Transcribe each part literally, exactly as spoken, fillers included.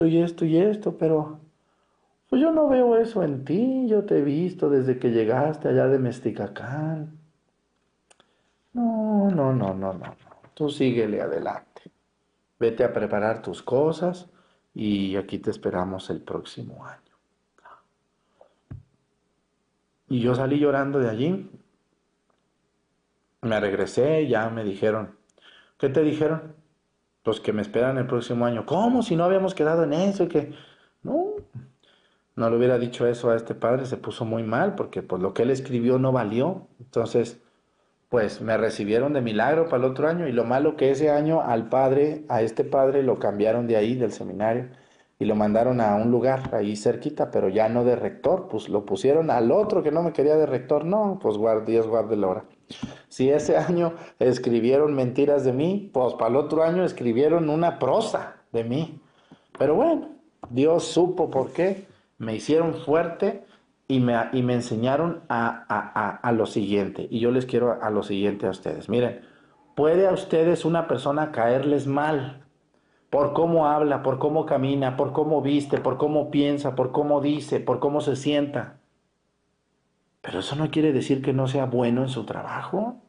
y esto y esto, pero pues yo no veo eso en ti, yo te he visto desde que llegaste allá de Mesticacán. No, no, no, no, no, no. Tú síguele adelante. Vete a preparar tus cosas y aquí te esperamos el próximo año. Y yo salí llorando de allí, me regresé, ya me dijeron, ¿qué te dijeron? Pues que me esperan el próximo año. ¿Cómo? Si no habíamos quedado en eso y que... No, no le hubiera dicho eso a este padre, se puso muy mal porque pues lo que él escribió no valió. Entonces, pues me recibieron de milagro para el otro año y lo malo que ese año al padre, a este padre lo cambiaron de ahí, del seminario, y lo mandaron a un lugar ahí cerquita, pero ya no de rector, pues lo pusieron al otro que no me quería de rector, no, pues guarde, Dios guarde la hora. Si ese año escribieron mentiras de mí, pues para el otro año escribieron una prosa de mí. Pero bueno, Dios supo por qué, me hicieron fuerte y me, y me enseñaron a, a, a, a lo siguiente. Y yo les quiero a, a lo siguiente a ustedes. Miren, puede a ustedes una persona caerles mal por cómo habla, por cómo camina, por cómo viste, por cómo piensa, por cómo dice, por cómo se sienta. Pero eso no quiere decir que no sea bueno en su trabajo.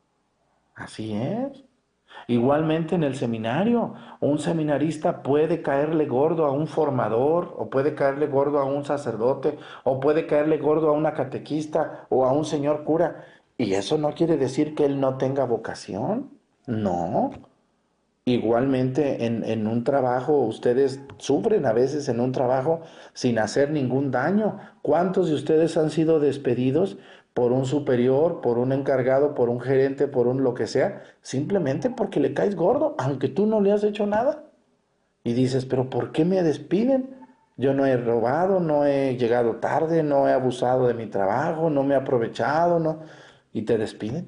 Así es. Igualmente en el seminario, un seminarista puede caerle gordo a un formador, o puede caerle gordo a un sacerdote, o puede caerle gordo a una catequista o a un señor cura. Y eso no quiere decir que él no tenga vocación. No. Igualmente en, en un trabajo, ustedes sufren a veces en un trabajo sin hacer ningún daño. ¿Cuántos de ustedes han sido despedidos por un superior, por un encargado, por un gerente, por un lo que sea, simplemente porque le caes gordo, aunque tú no le has hecho nada? Y dices, pero ¿por qué me despiden? Yo no he robado, no he llegado tarde, no he abusado de mi trabajo, no me he aprovechado, no. Y te despiden.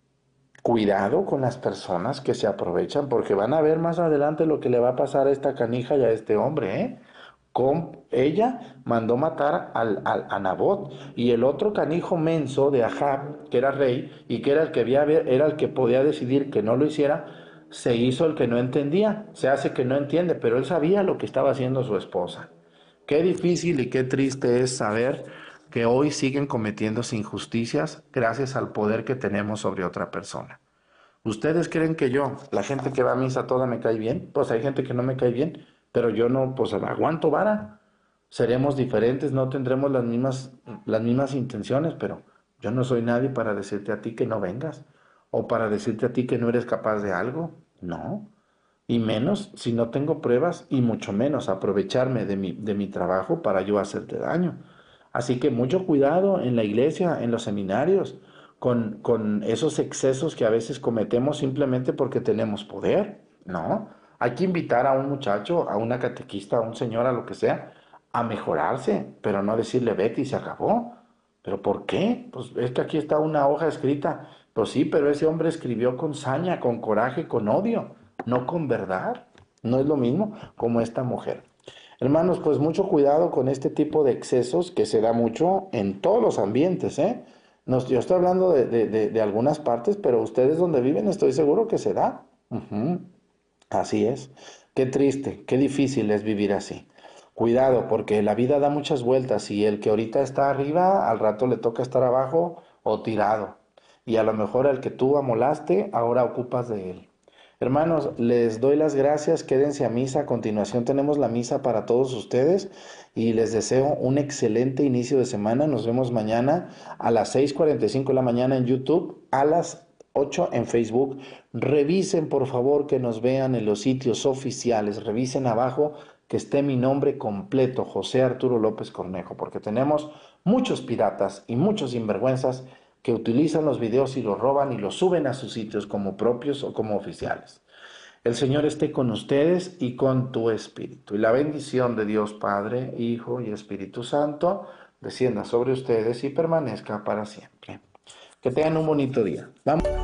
Cuidado con las personas que se aprovechan, porque van a ver más adelante lo que le va a pasar a esta canija y a este hombre, ¿eh? Con, ella mandó matar al, al, a Nabot y el otro canijo menso de Ahab, que era rey y que era el que había, era el que podía decidir que no lo hiciera, se hizo el que no entendía, se hace que no entiende, pero él sabía lo que estaba haciendo su esposa. Qué difícil y qué triste es saber que hoy siguen cometiéndose injusticias gracias al poder que tenemos sobre otra persona. ¿Ustedes creen que yo, la gente que va a misa toda me cae bien? Pues hay gente que no me cae bien, pero yo no, pues aguanto vara. Seremos diferentes, no tendremos las mismas, las mismas intenciones, pero yo no soy nadie para decirte a ti que no vengas o para decirte a ti que no eres capaz de algo. No. Y menos si no tengo pruebas y mucho menos aprovecharme de mi, de mi trabajo para yo hacerte daño. Así que mucho cuidado en la iglesia, en los seminarios, con, con esos excesos que a veces cometemos simplemente porque tenemos poder, ¿no? Hay que invitar a un muchacho, a una catequista, a un señor, a lo que sea, a mejorarse, pero no decirle vete y se acabó. ¿Pero por qué? Pues es que aquí está una hoja escrita. Pues sí, pero ese hombre escribió con saña, con coraje, con odio, no con verdad. No es lo mismo como esta mujer. Hermanos, pues mucho cuidado con este tipo de excesos que se da mucho en todos los ambientes, ¿eh? Nos, yo estoy hablando de, de, de, de algunas partes, pero ustedes donde viven estoy seguro que se da. Ujú. Así es. Qué triste, qué difícil es vivir así. Cuidado, porque la vida da muchas vueltas y el que ahorita está arriba, al rato le toca estar abajo o tirado. Y a lo mejor el que tú amolaste, ahora ocupas de él. Hermanos, les doy las gracias, quédense a misa, a continuación tenemos la misa para todos ustedes y les deseo un excelente inicio de semana. Nos vemos mañana a las seis cuarenta y cinco de la mañana en YouTube, a las ocho en Facebook. Revisen por favor que nos vean en los sitios oficiales, revisen abajo que esté mi nombre completo, José Arturo López Cornejo, porque tenemos muchos piratas y muchos sinvergüenzas que utilizan los videos y los roban y los suben a sus sitios como propios o como oficiales. El Señor esté con ustedes y con tu espíritu. Y la bendición de Dios Padre, Hijo y Espíritu Santo descienda sobre ustedes y permanezca para siempre. Que tengan un bonito día. Vamos.